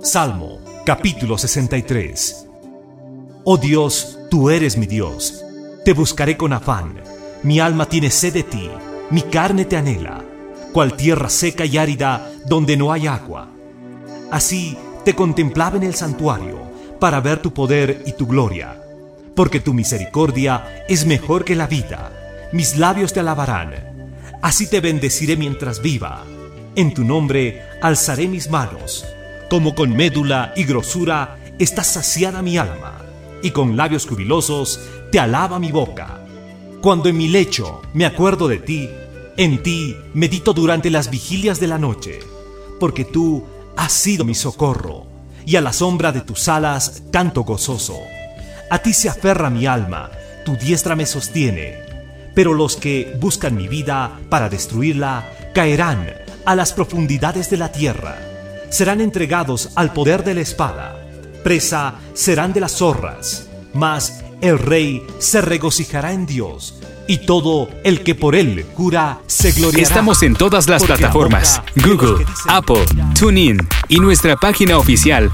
Salmo, capítulo 63. Oh Dios, tú eres mi Dios. Te buscaré con afán. Mi alma tiene sed de ti. Mi carne te anhela, cual tierra seca y árida donde no hay agua. Así te contemplaba en el santuario, para ver tu poder y tu gloria. Porque tu misericordia es mejor que la vida. Mis labios te alabarán. Así te bendeciré mientras viva. En tu nombre alzaré mis manos. Como con médula y grosura está saciada mi alma, y con labios jubilosos te alaba mi boca. Cuando en mi lecho me acuerdo de ti, en ti medito durante las vigilias de la noche, porque tú has sido mi socorro, y a la sombra de tus alas canto gozoso. A ti se aferra mi alma, tu diestra me sostiene, pero los que buscan mi vida para destruirla caerán a las profundidades de la tierra. Serán entregados al poder de la espada, presa serán de las zorras, mas el rey se regocijará en Dios, y todo el que por él jura se gloriará. Estamos en todas las plataformas: Google, Apple, TuneIn y nuestra página oficial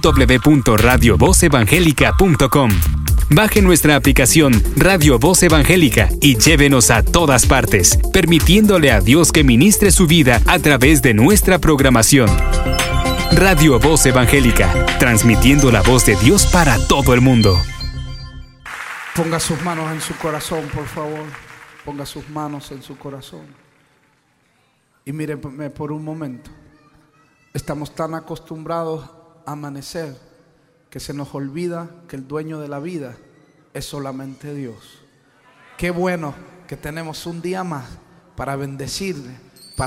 www.radiovozevangelica.com. Baje nuestra aplicación Radio Voz Evangélica y llévenos a todas partes, permitiéndole a Dios que ministre su vida a través de nuestra programación. Radio Voz Evangélica, transmitiendo la voz de Dios para todo el mundo. Ponga sus manos en su corazón, por favor. Ponga sus manos en su corazón. Y míreme por un momento. Estamos tan acostumbrados a amanecer que se nos olvida que el dueño de la vida es solamente Dios. Qué bueno que tenemos un día más para bendecirle,